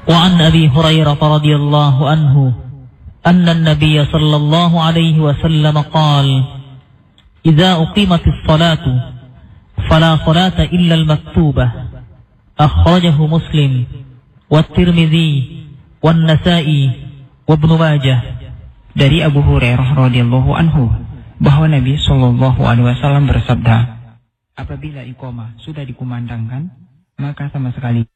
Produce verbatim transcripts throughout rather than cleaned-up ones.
وعن أبي هريرة رضي الله عنه أن النبي صلى الله عليه وسلم قال إذا أقيمت الصلاة فلا صلاة إلا المكتوبة أخرجه مسلم والترمذي والنسائي وابن ماجه. Dari Abu Hurairah radhiyallahu anhu bahwa Nabi Shallallahu alaihi wasallam bersabda, apabila iqamah sudah dikumandangkan, maka sama sekali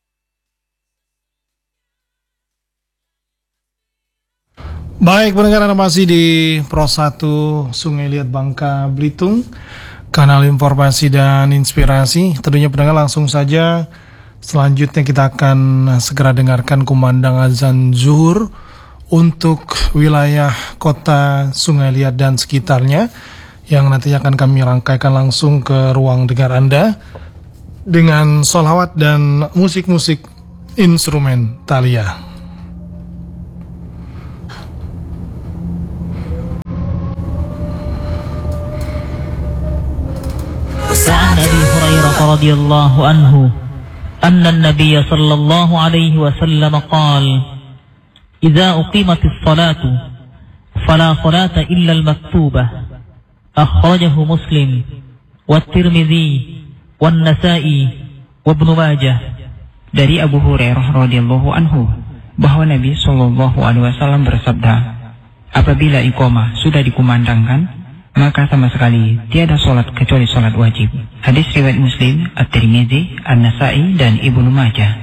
Baik, pendengar, Anda masih di Pro satu Sungai Liat Bangka Belitung, kanal informasi dan inspirasi. Tentunya pendengar, langsung saja selanjutnya kita akan segera dengarkan kumandang azan zuhur untuk wilayah kota Sungai Liat dan sekitarnya, yang nantinya akan kami rangkaikan langsung ke ruang dengar Anda dengan sholawat dan musik-musik instrumentalia. وعن أبي هريرة رضي الله عنه أن النبي صلى الله عليه وسلم قال إذا أقيمت الصلاة فلا صلاة إلا المكتوبة أخرجه مسلم والترمذي والنسائي وابن ماجه. Dari Abu Hurairah radhiyallahu anhu bahwa Nabi Shallallahu alaihi wasallam bersabda, apabila iqamah sudah dikumandangkan, maka sama sekali tiada solat kecuali solat wajib. Hadis riwayat Muslim, At-Tirmidzi, An-Nasa'i dan Ibnu Majah.